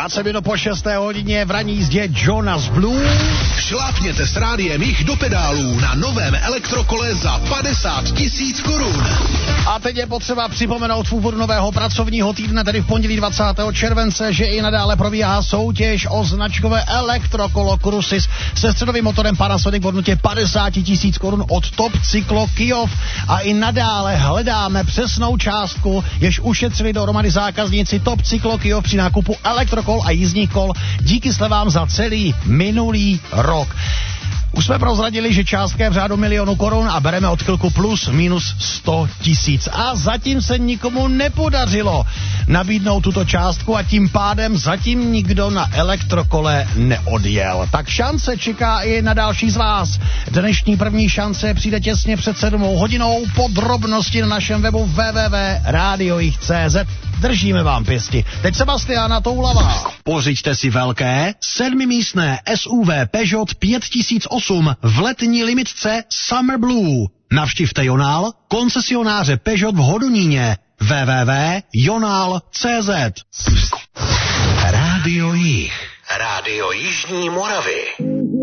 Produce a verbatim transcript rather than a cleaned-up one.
dvacet minut po šesté hodině v ranní jízdě Jonas Blue. Šlápněte s rádiem jich do pedálů na novém elektrokole za padesát tisíc korun. A teď je potřeba připomenout v úvodu nového pracovního týdne, tedy v pondělí dvacátého července, že i nadále probíhá soutěž o značkové elektrokolo Crucis se středovým motorem Panasonic v hodnotě padesát tisíc korun od Top Cyklo Kyjov. A i nadále hledáme přesnou částku, jež ušetřili dohromady zákazníci Top Cyklo Kyjov při nákupu elektrokol a jízdních kol díky slevám za celý minulý rok. Už jsme prozradili, že částka je v řádu milionu korun a bereme od chvilku plus minus sto tisíc. A zatím se nikomu nepodařilo nabídnout tuto částku a tím pádem zatím nikdo na elektrokole neodjel. Tak šance čeká i na další z vás. Dnešní první šance přijde těsně před sedmou hodinou. Podrobnosti na našem webu w w w tečka radio jich tečka c z. Držíme vám pěsti. Teď Sebastiana Toulavá. Pořiďte si velké sedmimístné S U V Peugeot pět tisíc osm v letní limitce Summer Blue. Navštivte Jonál, koncesionáře Peugeot v Hodoníně. w w w tečka jonál tečka c z. Rádio Jich. Rádio Jižní Moravy.